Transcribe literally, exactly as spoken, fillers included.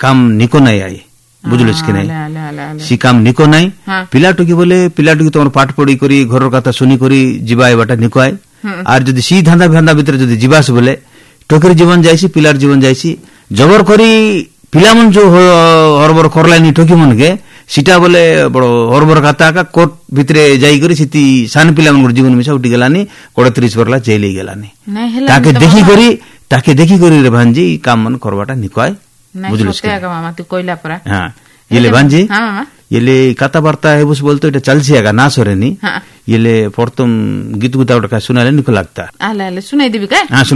काम निको नहीं आई बुझलुस कि नहीं सी काम निको नहीं पिला टुकी बोले पिला टुकी तुम पाठ पढ़ी करी घर कथा सुनी करी जीवा एबाटा निको आए आर जदि सी धांदा भांदा भितर जदि जीवास बोले टोकर जीवन जाइसी पिलार जीवन जाइसी जबर करी पिला मन जो हरबर करलानी टोकी मन के सीटा बोले बड़ो हरबर खाता का कोर्ट भितरे जाई करी सीती सान पिला मन जीवन मिसा उठी गलानी कोड़े तीस बरला जेल ही गलानी ताके देखी करी ताके देखी करी रे भांजी काम मन करवाटा निको आए बुझलुस के मामा तू कोइला परा हां येले भांजी हां मामा येले कथा वार्ता है बुस बोलतो এটা चलसी आगा ना सोरेनी येले प्रथम गीत गुता उठा सुनाले निको लगता आले आले सुनाई देबी का हां